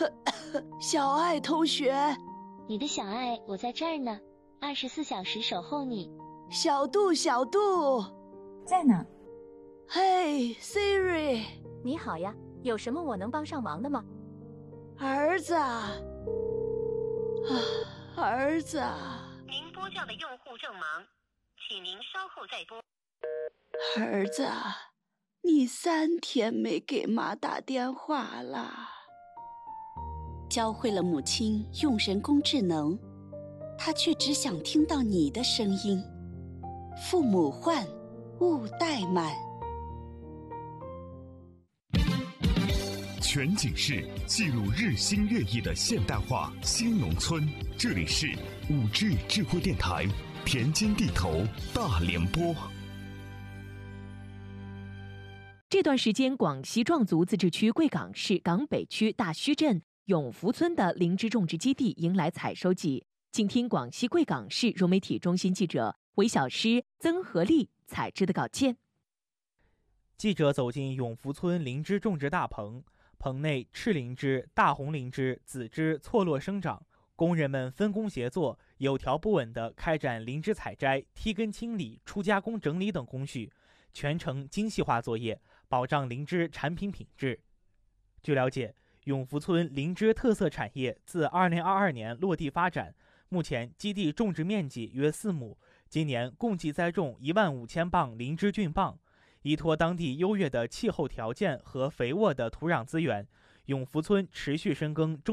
小爱同学， 你的小爱，我在这儿呢，24小时守候你。 小杜，小杜， 在呢。 嘿 ，Siri， 你好呀，有什么我能帮上忙的吗？ 儿子啊，儿子啊， 您拨叫的用户正忙，请您稍后再拨。 儿子啊，你3天没给妈打电话了。 教会了母亲用人工智能，她却只想听到你的声音。父母唤，勿怠慢。 全景式记录日新月异的现代化新农村，这里是5G 智慧电台田间地头大联播。 这段时间，广西壮族自治区贵港市港北区大圩镇永福村的灵芝种植基地迎来采收季，请听广西贵港市融媒体中心记者韦小诗、曾和丽采制的稿件。 记者走进永福村灵芝种植大棚，棚内赤灵芝、大红灵芝、紫芝错落生长，工人们分工协作，有条不紊地开展灵芝采摘、梯根清理、初加工整理等工序，全程精细化作业，保障灵芝产品品质。据了解，永福村灵芝特色产业自2022年落地发展，目前基地种植面积约4亩，今年共计栽种15000磅灵芝菌棒。依托当地优越的气候条件和肥沃的土壤资源，永福村持续深耕